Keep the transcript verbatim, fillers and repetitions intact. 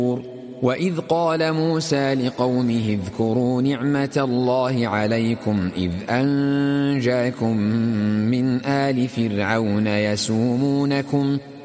وإذ قال موسى لقومه اذكروا نعمة الله عليكم إذ أنجاكم من آل فرعون يسومونكم